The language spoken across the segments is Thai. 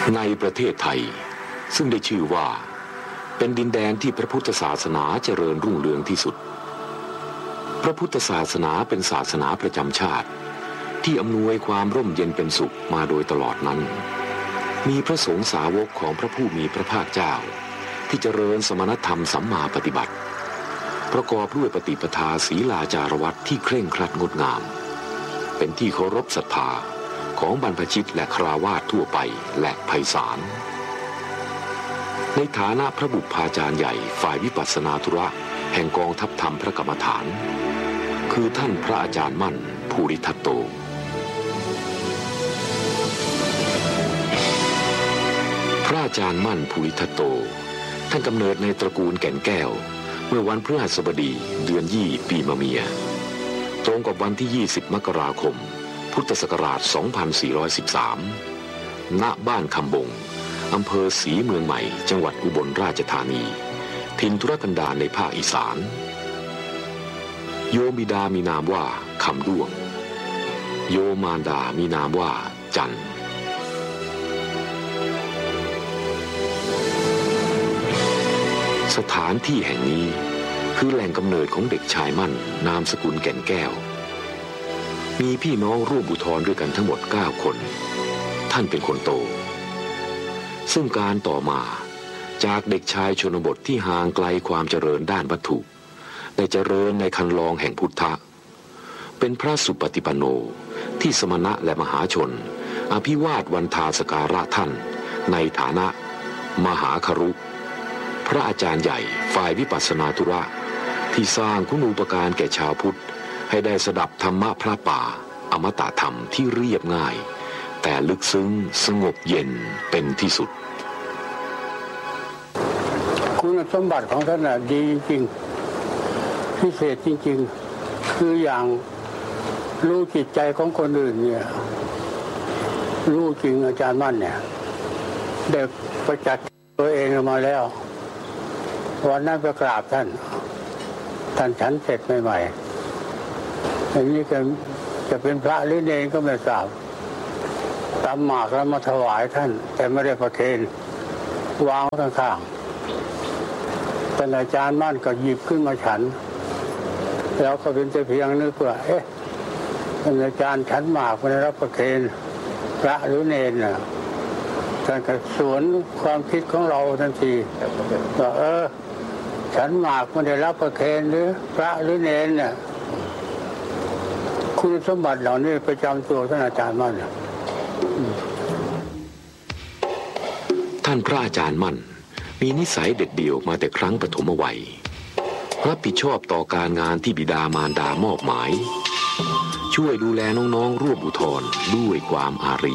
ในประเทศไทยซึ่งได้ชื่อว่าเป็นดินแดนที่พระพุทธศาสนาเจริญรุ่งเรืองที่สุดพระพุทธศาสนาเป็นศาสนาประจำชาติที่อำนวยความร่มเย็นเป็นสุขมาโดยตลอดนั้นมีพระสงฆ์สาวกของพระผู้มีพระภาคเจ้าที่เจริญสมณธรรมสัมมาปฏิบัติประกอบด้วยปฏิปทาศีลาจารวัตรที่เคร่งครัดงดงามเป็นที่เคารพศรัทธาของบรรพชิตและคฤหัสถ์ทั่วไปและไพศาลในฐานะพระบุพาจารย์ใหญ่ฝ่ายวิปัสสนาธุระแห่งกองทัพธรรมพระกรรมฐานคือท่านพระอาจารย์มั่นภูริทัตโตพระอาจารย์มั่นภูริทัตโตท่านกำเนิดในตระกูลแก่นแก้วเมื่อวันพฤหัสบดีเดือนยี่ปีมะเมียตรงกับวันที่20มกราคมพุทธศักราช2413ณบ้านคำบงอำเภอศรีเมืองใหม่จังหวัดอุบลราชธานีถิ่นทุรกันดารในภาคอีสานโยมบิดามีนามว่าคำด้วงโยมมารดามีนามว่าจันสถานที่แห่งนี้คือแหล่งกำเนิดของเด็กชายมั่นนามสกุลแก่นแก้วมีพี่น้องร่วมอุทธรด้วยกันทั้งหมด9คนท่านเป็นคนโตซึ่งการต่อมาจากเด็กชายชนบทที่ห่างไกลความเจริญด้านวัตถุได้เจริญในคันลองแห่งพุทธะเป็นพระสุปฏิปันโนที่สมณะและมหาชนอภิวาทวันทาสการะท่านในฐานะมหาครุพระอาจารย์ใหญ่ฝ่ายวิปัสสนาธุระที่สร้างคุณูปการแก่ชาวพุทธให้ได้สดับธรรมะพระป่าอมตะธรรมที่เรียบง่ายแต่ลึกซึ้งสงบเย็นเป็นที่สุดคุณสมบัติของท่านดีจริงๆพิเศษจริงๆคืออย่างรู้จิตใจของคนอื่นเนี่ยรู้จริงอาจารย์มั่นเนี่ยได้ประจักษ์ตัวเองมาแล้ววันนั้นไปกราบท่านฉันเสร็จใหม่ๆอันนี้จะเป็นพระหรือเนรก็ไม่ทราบตำหมากแล้วมาถวายท่านแต่ไม่ได้ประเคนวางข้างๆแต่อาจารย์มั่นก็หยิบขึ้นมาฉันแล้วก็เป็นแต่เพียงนึกว่าอาจารย์ฉันหมากไม่ได้รับประเคนพระหรือเนรน่ะท่านก็สวนความคิดของเราทันทีว่าฉันหมากไม่ได้รับประเคนหรือพระหรือเนรน่ะคุณสมบัติเหล่านี้ประจำตัวท่านอาจารย์มั่นท่านพระอาจารย์มั่นมีนิสัยเด็ดเดี่ยวมาแต่ครั้งปฐมวัยรับผิดชอบต่อการงานที่บิดามารดามอบหมายช่วยดูแลน้องๆร่วมอุทธรด้วยความอารี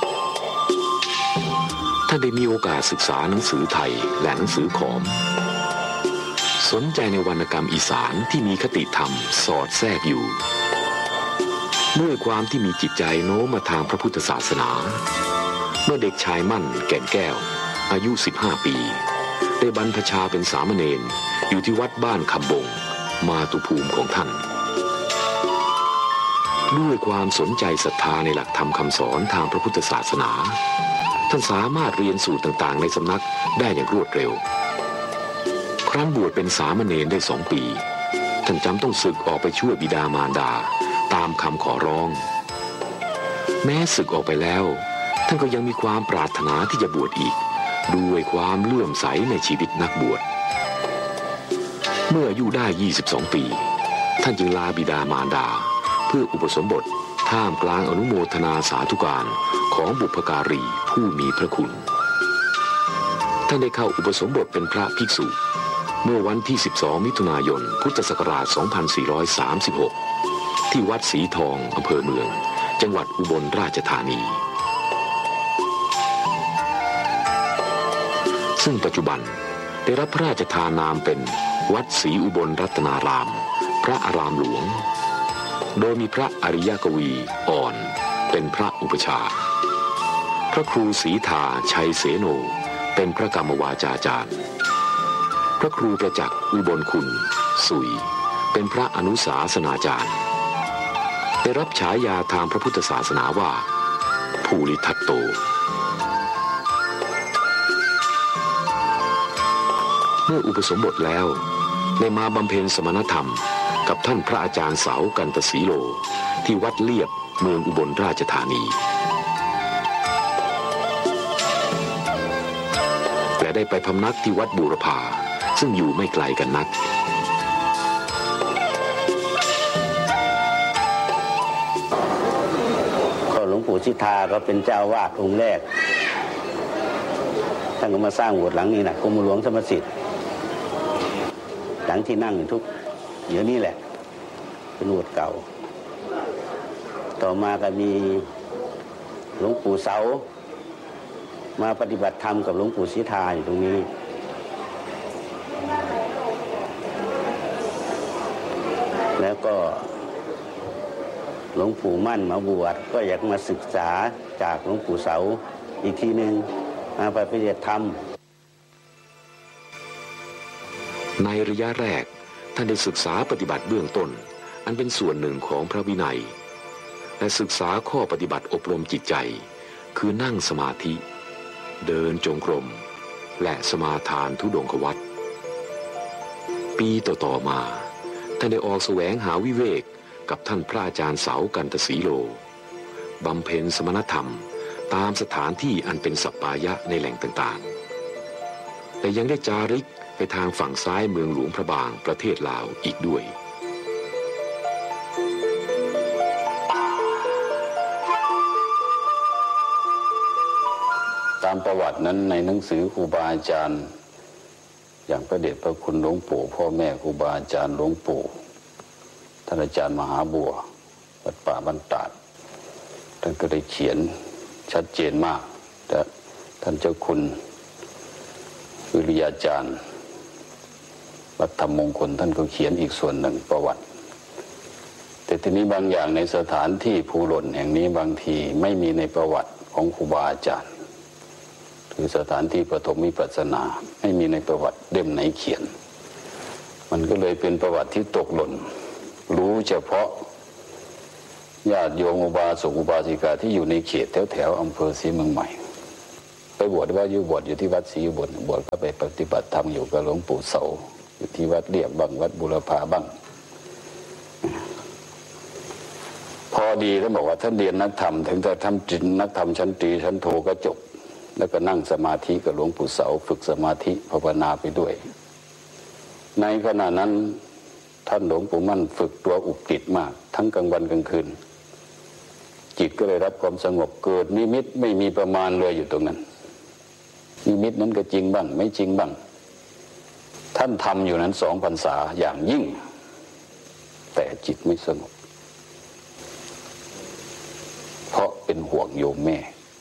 ท่านได้มีโอกาสศึกษาหนังสือไทยและหนังสือขอมสนใจในวรรณกรรมอีสานที่มีคติธรรมสอดแทรกอยู่ด้วยความที่มีจิตใจโน้มมาทางพระพุทธศาสนาเมื่อเด็กชายมั่นแก่นแก้วอายุ15 ปีได้บรรพชาเป็นสามเณรอยู่ที่วัดบ้านคำบงมาตุภูมิของท่านด้วยความสนใจศรัทธาในหลักธรรมคำสอนทางพระพุทธศาสนาท่านสามารถเรียนสูตรต่างๆในสำนักได้อย่างรวดเร็วครั้นบวชเป็นสามเณรได้2 ปีท่านจำต้องสึกออกไปช่วยบิดามารดาตามคำขอร้องแม้สึกออกไปแล้วท่านก็ยังมีความปรารถนาที่จะบวชอีกด้วยความเลื่อมใสในชีวิตนักบวชเมื่ออายุได้22 ปีท่านจึงลาบิดามารดาเพื่ออุปสมบทท่ามกลางอนุโมทนาสาธุการของบุพการีผู้มีพระคุณท่านได้เข้าอุปสมบทเป็นพระภิกษุเมื่อวันที่12 มิถุนายนพุทธศักราช2436ที่วัดศรีทองอำเภอเมืองจังหวัดอุบลราชธานีซึ่งปัจจุบันได้รับพระราชทานนามเป็นวัดศรีอุบลรัตนารามพระอารามหลวงโดยมีพระอริยกวีอ่อนเป็นพระอุปชาพระครูศรีทาชัยเสโนเป็นพระกรรมวาจาจารย์พระครูประจักษ์อุบลคุณสุยเป็นพระอนุสาสนาจารย์ได้รับฉายาทางพระพุทธศาสนาว่าภูริทัตโตมื่ออุปสมบทแล้วได้มาบำเพ็ญสมณธรรมกับท่านพระอาจารย์เสากันตศรีโลที่วัดเลียบเมืองอุบลราชธานีและได้ไปพำนักที่วัดบูรพาซึ่งอยู่ไม่ไกลกันนักหลวงปู่สิทธาก็เป็นเจ้าวาดองค์แรกท่านก็มาสร้างโบสถ์หลังนี้นะกรมหลวงธรรมสิทธิ์หลังที่นั่งอยู่ทุกเดี๋ยวนี้แหละเป็นโบสถ์เก่าต่อมาก็มีหลวงปู่เสามาปฏิบัติธรรมกับหลวงปู่สิทธาอยู่ตรงนี้แล้วก็หลวงปู่มั่นมาบวชก็อยากมาศึกษาจากหลวงปู่เสาอีกทีหนึ่งมาปฏิบัติธรรมในระยะแรกท่านได้ศึกษาปฏิบัติเบื้องต้นอันเป็นส่วนหนึ่งของพระวินัยและศึกษาข้อปฏิบัติอบรมจิตใจคือนั่งสมาธิเดินจงกรมและสมาทานธุดงควัตรปีต่อมาท่านได้ออกแสวงหาวิเวกกับท่านพระอาจารย์เสากันตศรีโลบำเพ็ญสมณธรรมตามสถานที่อันเป็นสัปปายะในแหล่งต่างๆแต่ยังได้จาริกไปทางฝั่งซ้ายเมืองหลวงพระบางประเทศลาวอีกด้วยตามประวัตินั้นในหนังสือครูบาอาจารย์อย่างพระเดชพระคุณหลวงปู่พ่อแม่ครูบาอาจารย์หลวงปู่ท่านอาจารย์มหาบัววัดป่าบ้านตาดท่านก็ได้เขียนชัดเจนมากแต่ท่านเจ้าคุณวิริยาจารย์วัดธรรมมงคลท่านก็เขียนอีกส่วนหนึ่งประวัติแต่ทีนี้บางอย่างในสถานที่ภูหล่นแห่งนี้บางทีไม่มีในประวัติของครูบาอาจารย์คือสถานที่ปฐมวิปัสสนาไม่มีในประวัติเล่มไหนเขียนมันก็เลยเป็นประวัติที่ตกหล่นรู้เฉพาะญาติโยมอุบาสกอุบาสิกาที่อยู่ในเขตแถวอำเภอศรีเมืองใหม่ไปบวชว่าอยู่บวชอยู่ที่วัดศรีอุบลบวชก็ไปปฏิบัติธรรมอยู่กับหลวงปู่เสาอยู่ที่วัดเรียบบ้างวัดบุรพาบ้างพอดีท่านบอกว่าท่านเรียนนักธรรมถึงจะทำนักธรรมชั้นตรีชั้นโทก็จบแล้วก็นั่งสมาธิกับหลวงปู่เสาฝึกสมาธิภาวนาไปด้วยในขณะนั้นท่านหลวงปู่มั่นฝึกตัวอุกฤษมากทั้งกลางวันกลางคืนจิตก็เลยรับความสงบเกิดนิมิตไม่มีประมาณเลยอยู่ตรงนั้นนิมิตนั้นก็จริงบ้างไม่จริงบ้างท่านทำอยู่นั้น2 พรรษาอย่างยิ่งแต่จิตไม่สงบเพราะเป็นห่วงโยมแม่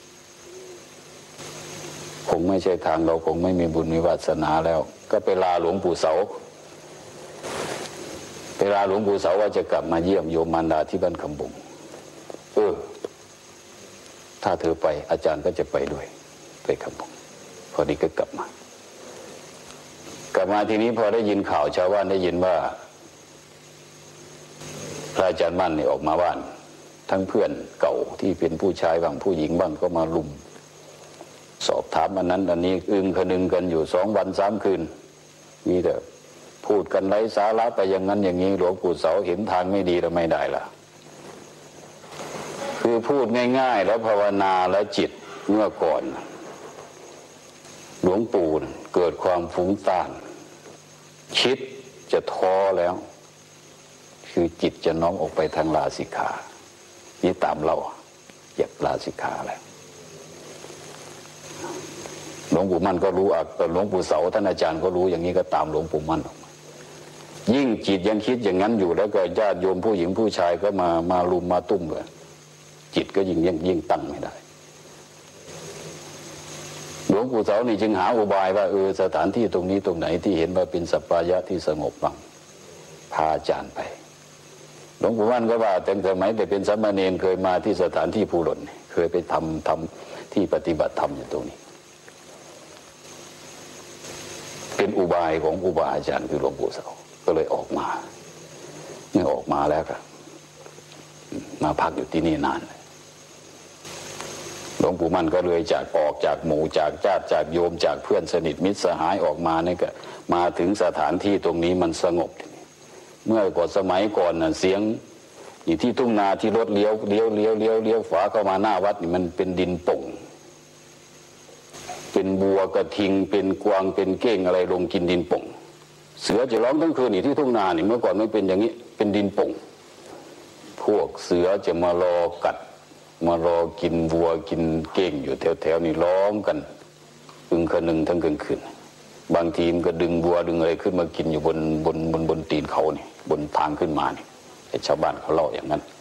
คงไม่ใช่ทางเราคงไม่มีบุญมีวาสนาแล้วก็ไปลาหลวงปู่เสาเวลาหลวงปู่เสาว่าจะกลับมาเยี่ยมโยมมารดาที่บ้านคำบุงถ้าเธอไปอาจารย์ก็จะไปด้วยไปคำบุงพอดีก็กลับมาทีนี้พอได้ยินข่าวชาวบ้านได้ยินว่าพระอาจารย์มั่นเนี่ยออกมาบ้านทั้งเพื่อนเก่าที่เป็นผู้ชายบ้างผู้หญิงบ้างก็มาลุมสอบถามอันนั้นอันนี้อึ้งคนึงกันอยู่2 วัน 3 คืนมีแต่พูดกันไร้สาระไปอย่างนั้นอย่างนี้หลวงปู่เสาเห็นทางไม่ดีแล้วไม่ได้ล่ะคือพูดง่ายๆแล้วภาวนาแล้วจิตเมื่อก่อนหลวงปู่เกิดความฟุ้งซ่านคิดจะท้อแล้วคือจิตจะน้อมออกไปทางลาสิกขานี่ตามเราอยากลาสิกขาแล้วหลวงปู่มั่นก็รู้หลวงปู่เสาท่านอาจารย์ก็รู้อย่างนี้ก็ตามหลวงปู่มั่นออกมายิ่งจิตยังคิดอย่างนั้นอยู่แล้วก็ญาติโยมผู้หญิงผู้ชายก็มาลุมมาตุ้มเลยจิตก็ยิ่งตั้งไม่ได้หลวงปู่เสานี่จึงหาอุบายว่าสถานที่ตรงนี้ตรงไหนที่เห็นว่าเป็นสัปปายะที่สงบบ้างพาอาจารย์ไปหลวงปู่มั่นก็ว่าแต่สมัยแต่เป็นสามเณรเคยมาที่สถานที่ภูหล่นเคยไปทำที่ปฏิบัติธรรมอยู่ตรงนี้เป็นอุบายของครูบาอาจารย์คือหลวงปู่เสาก็เลยออกมาเมื่อออกมาแล้วก็มาพักอยู่ที่นี่นานหลวงปู่มั่นก็เลยออกจากหมู่จากญาติจากโยมจากเพื่อนสนิทมิตรสหายออกมาเนี่ยก็มาถึงสถานที่ตรงนี้มันสงบเมื่อก่อนสมัยก่อนน่ะเสียงอยู่ที่ทุ่งนาที่รถเลี้ยวฝาเข้ามาหน้าวัดนี่มันเป็นดินป่งเป็นบัวกระทิงเป็นกวางเป็นเก้งอะไรลงกินดินป่งเสือจะร้องทั้งคืนนี่ที่ทุ่งนานี่เมื่อก่อนไม่เป็นอย่างนี้เป็นดินป่งพวกเสือจะมารอกัดมารอกินวัวกินเก้งอยู่แถวนี่ร้องกันอึงคนึงทั้งคืนบางทีมันก็ดึงวัวดึงอะไรขึ้นมากินอยู่บนตีนเขานี่บนทางขึ้นมานี่ไอ้ชาวบ้านเขาเล่าอย่างนั้น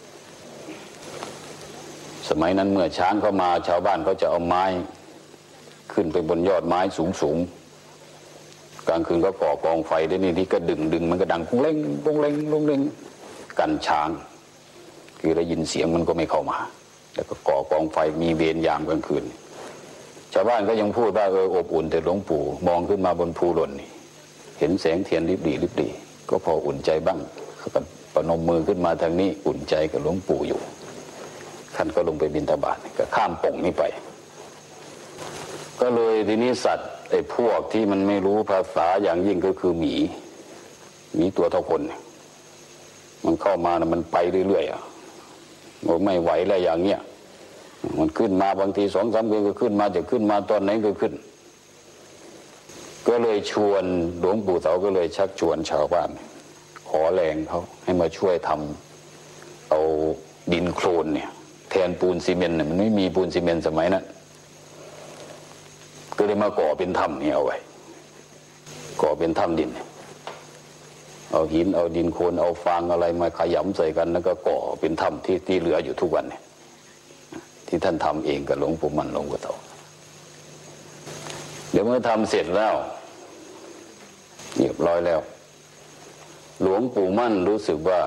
สมัยนั้นเมื่อช้างเข้ามาชาวบ้านเขาจะเอาไม้ขึ้นไปบนยอดไม้สูงกลางคืนก็ก่อกองไฟได้นี่ที่ก็ดึงมันก็ดังปุ้งเล้งกันช้างคือได้ยินเสียงมันก็ไม่เข้ามาแล้วก็ก่อกองไฟมีเวรยามกลางคืนชาวบ้านก็ยังพูดว่าอบอุ่นแต่หลวงปู่มองขึ้นมาบนภูหล่นนี่เห็นแสงเทียนริบหรี่ก็พออุ่นใจบ้างก็ประนมมือขึ้นมาทางนี้อุ่นใจกับหลวงปู่อยู่ท่านก็ลงไปบิณฑบาตก็ข้ามป่งนี้ไปก็เลยทีนี้สัตว์ไอ้พวกที่มันไม่รู้ภาษาอย่างยิ่งก็คือหมีตัวเท่าคนมันเข้ามานะมันไปเรื่อยๆไม่ไหวแล้วอย่างเงี้ยมันขึ้นมาบางที2-3 คืนก็ขึ้นมาจะขึ้นมาตอนไหนก็ขึ้นก็เลยชวนหลวงปู่เสาก็เลยชักชวนชาวบ้านขอแรงเขาให้มาช่วยทำเอาดินโคลนเนี่ยแทนปูนซีเมนต์มันไม่มีปูนซีเมนต์สมัยนั้นก็เลยมาก่อเป็นถ้ำนี่เอาไว้ก่อเป็นถ้ำดินเอาหินเอาดินโคลนเอาฟางอะไรมาขยำใส่กันแล้วก็ก่อเป็นถ้ำที่เหลืออยู่ทุกวันเนี่ยที่ท่านทำเองกับหลวงปู่มั่นหลวงปู่เต่าเดี๋ยวเมื่อทำเสร็จแล้วเรียบร้อยแล้วหลวงปู่มั่นรู้สึกว่า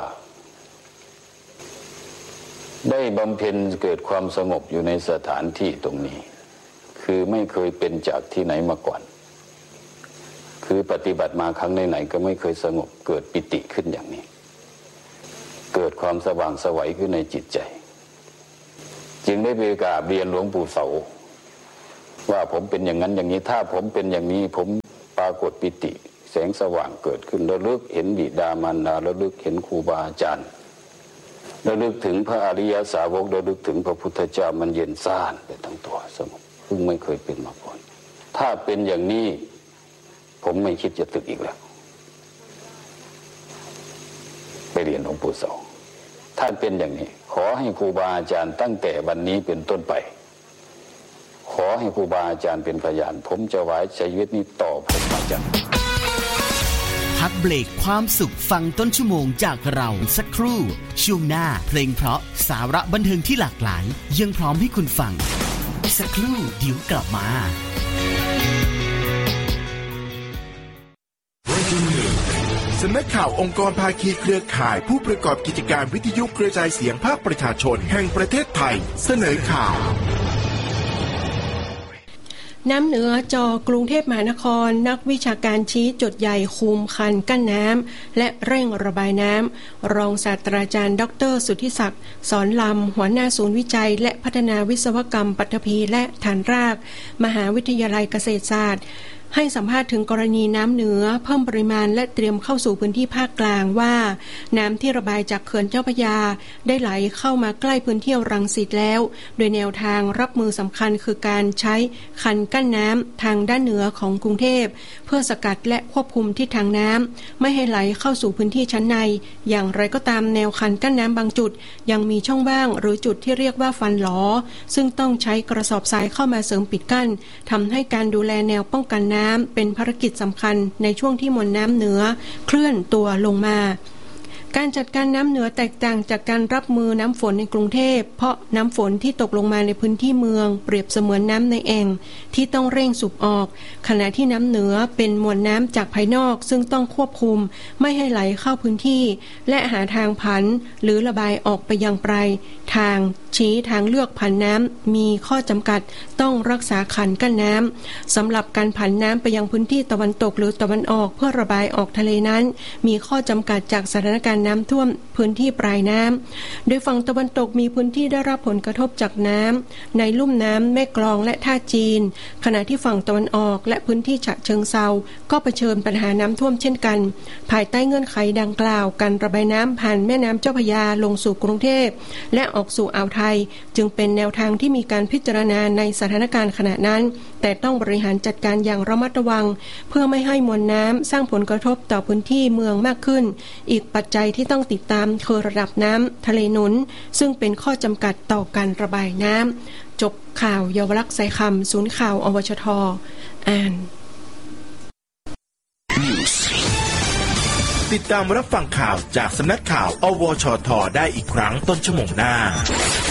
ได้บำเพ็ญเกิดความสงบอยู่ในสถานที่ตรงนี้คือไม่เคยเป็นจากที่ไหนมาก่อนคือปฏิบัติมาครั้งไหนๆก็ไม่เคยสงบเกิดปิติขึ้นอย่างนี้เกิดความสว่างไสวขึ้นในจิตใจจึงได้ไปกราบเรียนหลวงปู่เสาว่าผมเป็นอย่างนั้นอย่างนี้ถ้าผมเป็นอย่างนี้ผมปรากฏปิติแสงสว่างเกิดขึ้นระลึกเห็นบิดามารดาระลึกเห็นครูบาอาจารย์ระลึกถึงพระอริยสาวกระลึกถึงพระพุทธเจ้ามันเย็นซ่านไปทั้งตัวสงบซึ่งไม่เคยเป็นมาก่อนถ้าเป็นอย่างนี้ผมไม่คิดจะตึกอีกแล้วไปเรียนหลวงปู่เสาท่านเป็นอย่างนี้ขอให้ครูบาอาจารย์ตั้งแต่วันนี้เป็นต้นไปขอให้ครูบาอาจารย์เป็นพยานผมจะไว้ชีวิตนี้ต่อผมมาจากพักเบรกความสุขฟังต้นชั่วโมงจากเราสักครู่ช่วงหน้าเพลงเพราะสาระบันเทิงที่หลากหลายยังพร้อมให้คุณฟังสักครู่เดี๋ยวกลับมาสำนักข่าวองค์กรภาคีเครือข่ายผู้ประกอบกิจการวิทยุกระจายเสียงภาคประชาชนแห่งประเทศไทยเสนอข่าวน้ำเหนือจอกรุงเทพมหานครนักวิชาการชี้จุดใหญ่คุมคันกั้นน้ำและเร่งระบายน้ำรองศาสตราจารย์ดร.สุทธิศักดิ์สอนลำหัวหน้าศูนย์วิจัยและพัฒนาวิศวกรรมปัตภีและฐานรากมหาวิทยาลัยเกษตรศาสตร์ให้สัมภาษณ์ถึงกรณีน้ำเหนือเพิ่มปริมาณและเตรียมเข้าสู่พื้นที่ภาคกลางว่าน้ำที่ระบายจากเขื่อนเจ้าพระยาได้ไหลเข้ามาใกล้พื้นที่รังสิตแล้วโดยแนวทางรับมือสำคัญคือการใช้คันกั้นน้ำทางด้านเหนือของกรุงเทพเพื่อสกัดและควบคุมทิศทางน้ำไม่ให้ไหลเข้าสู่พื้นที่ชั้นในอย่างไรก็ตามแนวคันกั้นน้ำบางจุดยังมีช่องว่างหรือจุดที่เรียกว่าฟันหลอซึ่งต้องใช้กระสอบทรายเข้ามาเสริมปิดกั้นทำให้การดูแลแนวป้องกันน้ำเป็นภารกิจสำคัญในช่วงที่มวลน้ำเหนือเคลื่อนตัวลงมาการจัดการน้ำเหนือแตกต่างจากการรับมือน้ำฝนในกรุงเทพเพราะน้ำฝนที่ตกลงมาในพื้นที่เมืองเปรียบเสมือนน้ำในแอ่งที่ต้องเร่งสูบออกขณะที่น้ำเหนือเป็นมวลน้ำจากภายนอกซึ่งต้องควบคุมไม่ให้ไหลเข้าพื้นที่และหาทางผันหรือระบายออกไปยังปลายทางชี้ทางเลือกผันน้ำมีข้อจำกัดต้องรักษาคันกั้นน้ำสำหรับการผันน้ำไปยังพื้นที่ตะวันตกหรือตะวันออกเพื่อระบายออกทะเลนั้นมีข้อจำกัดจากสถานการณ์น้ำท่วมพื้นที่ปลายน้ำโดยฝั่งตะวันตกมีพื้นที่ได้รับผลกระทบจากน้ำในลุ่มน้ำแม่กลองและท่าจีนขณะที่ฝั่งตะวันออกและพื้นที่ฉะเชิงเทราก็เผชิญปัญหาน้ำท่วมเช่นกันภายใต้เงื่อนไขดังกล่าวการระบายน้ำผ่านแม่น้ำเจ้าพระยาลงสู่กรุงเทพและออกสู่อ่าวไทยจึงเป็นแนวทางที่มีการพิจารณาในสถานการณ์ขณะนั้นแต่ต้องบริหารจัดการอย่างระมัดระวังเพื่อไม่ให้มวลน้ำสร้างผลกระทบต่อพื้นที่เมืองมากขึ้นอีกปัจจัยที่ต้องติดตามคือระดับน้ำทะเลหนุนซึ่งเป็นข้อจำกัดต่อการระบายน้ำจบข่าวเยาวลักษณ์สายคำศูนย์ข่าวอวชท.อ่านติดตามรับฟังข่าวจากสำนักข่าวอวชท.ได้อีกครั้งต้นชั่วโมงหน้า